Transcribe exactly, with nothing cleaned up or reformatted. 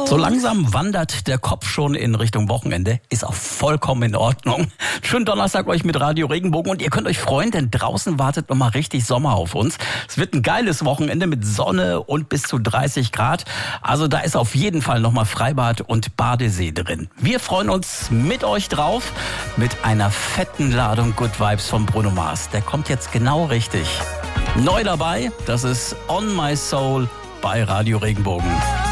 So langsam wandert der Kopf schon in Richtung Wochenende. Ist auch vollkommen in Ordnung. Schönen Donnerstag euch mit Radio Regenbogen und ihr könnt euch freuen, denn draußen wartet nochmal richtig Sommer auf uns. Es wird ein geiles Wochenende mit Sonne und bis zu dreißig Grad. Also da ist auf jeden Fall nochmal Freibad und Badesee drin. Wir freuen uns mit euch drauf mit einer fetten Ladung Good Vibes von Bruno Mars. Der kommt jetzt genau richtig. Neu dabei, das ist On My Soul bei Radio Regenbogen.